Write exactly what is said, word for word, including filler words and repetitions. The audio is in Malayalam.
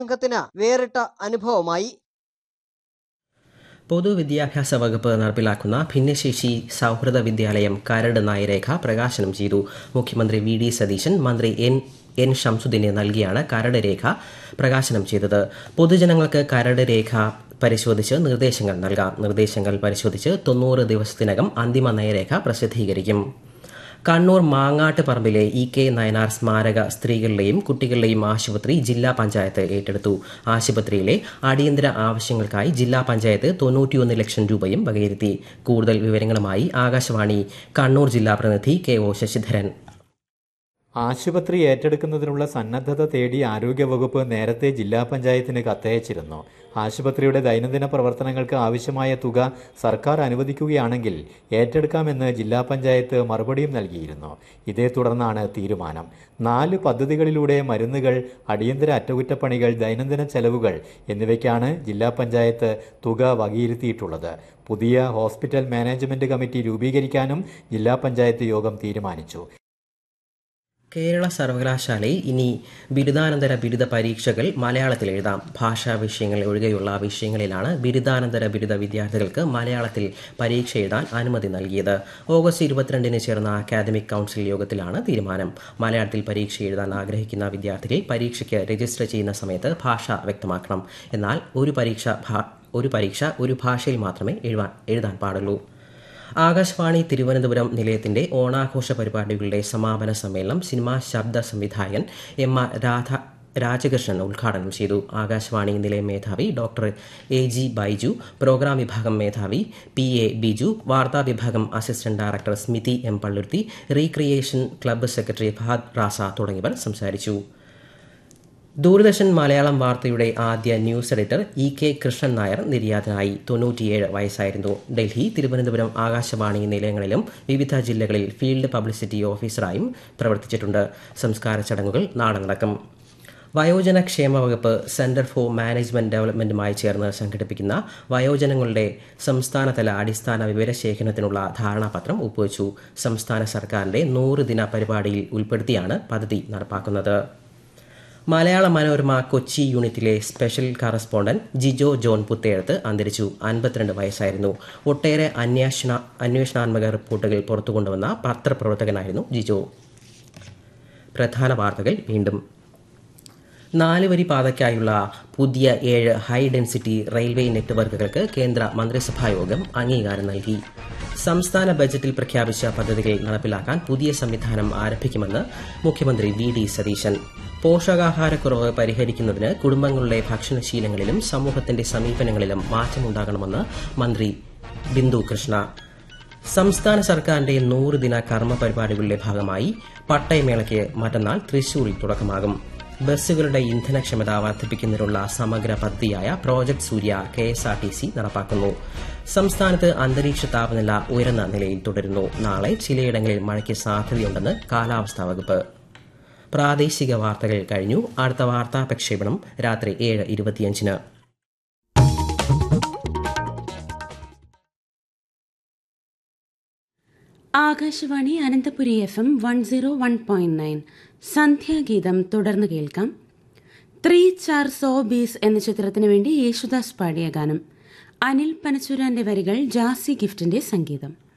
സംഘത്തിന് വേറിട്ട അനുഭവമായി. പൊതുവിദ്യാഭ്യാസ വകുപ്പ് നടപ്പിലാക്കുന്ന ഭിന്നശേഷി സൗഹൃദ വിദ്യാലയം കരട് നയരേഖ പ്രകാശനം ചെയ്തു. മുഖ്യമന്ത്രി വി ഡി സതീശൻ മന്ത്രി എൻ എൻ ഷംസുദ്ദീനെ നൽകിയാണ് കരട് രേഖ പ്രകാശനം ചെയ്തത്. പൊതുജനങ്ങൾക്ക് കരട് രേഖ പരിശോധിച്ച് നിർദ്ദേശങ്ങൾ നൽകാം. നിർദ്ദേശങ്ങൾ പരിശോധിച്ച് തൊണ്ണൂറ് ദിവസത്തിനകം അന്തിമ നയരേഖ പ്രസിദ്ധീകരിക്കും. കണ്ണൂർ മാങ്ങാട്ട് പറമ്പിലെ ഇ കെ നയനാർ സ്മാരക സ്ത്രീകളുടെയും കുട്ടികളുടെയും ആശുപത്രി ജില്ലാ പഞ്ചായത്ത് ഏറ്റെടുത്തു. ആശുപത്രിയിലെ അടിയന്തര ആവശ്യങ്ങൾക്കായി ജില്ലാ പഞ്ചായത്ത് തൊണ്ണൂറ്റിയൊന്ന് ലക്ഷം രൂപയും വകയിരുത്തി. കൂടുതൽ വിവരങ്ങളുമായി ആകാശവാണി കണ്ണൂർ ജില്ലാ പ്രതിനിധി കെ ഒ ശശിധരൻ. ആശുപത്രി ഏറ്റെടുക്കുന്നതിനുള്ള സന്നദ്ധത തേടി ആരോഗ്യവകുപ്പ് നേരത്തെ ജില്ലാ പഞ്ചായത്തിന് കത്തയച്ചിരുന്നു. ആശുപത്രിയുടെ ദൈനംദിന പ്രവർത്തനങ്ങൾക്ക് ആവശ്യമായ തുക സർക്കാർ അനുവദിക്കുകയാണെങ്കിൽ ഏറ്റെടുക്കാമെന്ന് ജില്ലാ പഞ്ചായത്ത് മറുപടിയും നൽകിയിരുന്നു. ഇതേ തുടർന്നാണ് തീരുമാനം. നാല് പദ്ധതികളിലൂടെ മരുന്നുകൾ, അടിയന്തര അറ്റകുറ്റപ്പണികൾ, ദൈനംദിന ചെലവുകൾ എന്നിവയ്ക്കാണ് ജില്ലാ പഞ്ചായത്ത് തുക വകയിരുത്തിയിട്ടുള്ളത്. പുതിയ ഹോസ്പിറ്റൽ മാനേജ്മെന്റ് കമ്മിറ്റി രൂപീകരിക്കാനും ജില്ലാ പഞ്ചായത്ത് യോഗം തീരുമാനിച്ചു. കേരള സർവകലാശാലയിൽ ഇനി ബിരുദാനന്തര ബിരുദ പരീക്ഷകൾ മലയാളത്തിൽ എഴുതാം. ഭാഷാ വിഷയങ്ങൾ ഒഴികെയുള്ള വിഷയങ്ങളിലാണ് ബിരുദാനന്തര ബിരുദ വിദ്യാർത്ഥികൾക്ക് മലയാളത്തിൽ പരീക്ഷ എഴുതാൻ അനുമതി നൽകിയത്. ഓഗസ്റ്റ് ഇരുപത്തിരണ്ടിന് ചേർന്ന അക്കാദമിക് കൗൺസിൽ യോഗത്തിലാണ് തീരുമാനം. മലയാളത്തിൽ പരീക്ഷ എഴുതാൻ ആഗ്രഹിക്കുന്ന വിദ്യാർത്ഥികൾ പരീക്ഷയ്ക്ക് രജിസ്റ്റർ ചെയ്യുന്ന സമയത്ത് ഭാഷ വ്യക്തമാക്കണം. എന്നാൽ ഒരു പരീക്ഷ ഒരു പരീക്ഷ ഒരു ഭാഷയിൽ മാത്രമേ എഴുതാൻ എഴുതാൻ പാടുള്ളൂ. ആകാശവാണി തിരുവനന്തപുരം നിലയത്തിന്റെ ഓണാഘോഷ പരിപാടികളുടെ സമാപന സമ്മേളനം സിനിമാ ശബ്ദ സംവിധായകൻ എം ആർ രാധ രാജകൃഷ്ണൻ ഉദ്ഘാടനം ചെയ്തു. ആകാശവാണി നിലയം മേധാവി doctor A G Baiju, programme വിഭാഗം മേധാവി പി എ ബിജു, വാർത്താ വിഭാഗം അസിസ്റ്റന്റ് ഡയറക്ടർ സ്മിതി M Palluruthy, recreation club secretary Fahad Raza തുടങ്ങിയവർ സംസാരിച്ചു. ദൂരദർശൻ മലയാളം വാർത്തയുടെ ആദ്യ news editor E K Krishnan Nair നിര്യാതനായി. തൊണ്ണൂറ്റിയേഴ് വയസ്സായിരുന്നു. ഡൽഹി, തിരുവനന്തപുരം ആകാശവാണി നിലയങ്ങളിലും വിവിധ ജില്ലകളിൽ ഫീൽഡ് പബ്ലിസിറ്റി ഓഫീസറായും പ്രവർത്തിച്ചിട്ടുണ്ട്. സംസ്കാര ചടങ്ങുകൾ നാളെ നടക്കും. വയോജന ക്ഷേമ വകുപ്പ് സെന്റർ ഫോർ മാനേജ്മെന്റ് ഡെവലപ്മെന്റുമായി ചേർന്ന് സംഘടിപ്പിക്കുന്ന വയോജനങ്ങളുടെ സംസ്ഥാനതല അടിസ്ഥാന വിവരശേഖരണത്തിനുള്ള ധാരണാപത്രം ഒപ്പുവച്ചു. സംസ്ഥാന സർക്കാരിന്റെ നൂറ് ദിന പരിപാടിയിൽ ഉൾപ്പെടുത്തിയാണ് പദ്ധതി നടപ്പാക്കുന്നത്. മലയാള മനോരമ കൊച്ചി യൂണിറ്റിലെ special correspondent Jijo John Puthezhath അന്തരിച്ചു. അൻപത്തിരണ്ട് വയസ്സായിരുന്നു. ഒട്ടേറെ അന്വേഷണ അന്വേഷണാത്മക റിപ്പോർട്ടുകൾ പുറത്തുകൊണ്ടുവന്ന പത്രപ്രവർത്തകനായിരുന്നു ജിജോ. പ്രധാന വാർത്തകൾ വീണ്ടും. നാലുവരി പാതയ്ക്കായുള്ള പുതിയ ഏഴ് ഹൈ ഡെൻസിറ്റി റെയിൽവേ നെറ്റ്വർക്കുകൾക്ക് കേന്ദ്ര മന്ത്രിസഭായോഗം അംഗീകാരം നൽകി. സംസ്ഥാന ബജറ്റിൽ പ്രഖ്യാപിച്ച പദ്ധതികൾ നടപ്പിലാക്കാൻ പുതിയ സംവിധാനം ആരംഭിക്കുമെന്ന് മുഖ്യമന്ത്രി വി ഡി സതീശൻ. പോഷകാഹാരക്കുറവ് പരിഹരിക്കുന്നതിന് കുടുംബങ്ങളുടെ ഭക്ഷണശീലങ്ങളിലും സമൂഹത്തിന്റെ സമീപനങ്ങളിലും മാറ്റമുണ്ടാകണമെന്ന് മന്ത്രി ബിന്ദു കൃഷ്ണ. സംസ്ഥാന സർക്കാരിന്റെ നൂറ് ദിന കർമ്മ പരിപാടികളുടെ ഭാഗമായി പട്ടയമേളയ്ക്ക് മറ്റന്നാൾ തൃശൂരിൽ തുടക്കമാകും. ബസ്സുകളുടെ ഇന്ധനക്ഷമത വർദ്ധിപ്പിക്കുന്നതിനുള്ള സമഗ്ര പദ്ധതിയായ പ്രോജക്ട് സൂര്യ K S R T C നടപ്പാക്കുന്നു. സംസ്ഥാനത്ത് അന്തരീക്ഷ താപനില ഉയർന്ന നിലയിൽ തുടരുന്നു. നാളെ ചിലയിടങ്ങളിൽ മഴയ്ക്ക് സാധ്യതയുണ്ടെന്ന് കാലാവസ്ഥാ വകുപ്പ്. പ്രാദേശിക വാർത്തകൾ കഴിഞ്ഞു. അടുത്ത വാർത്താ പ്രക്ഷേപണം രാത്രി ഏഴ് ഇരുപത്തിയഞ്ചിന്. Akashvani Ananthapuri F M one zero one point nine. സന്ധ്യാഗീതം തുടർന്ന് കേൾക്കാം. ത്രീ ചാർ സോ ബീസ് എന്ന ചിത്രത്തിനു വേണ്ടി യേശുദാസ് പാടിയ ഗാനം. അനിൽ പനച്ചൂരാന്റെ വരികൾ, ജാസി ഗിഫ്റ്റിന്റെ സംഗീതം.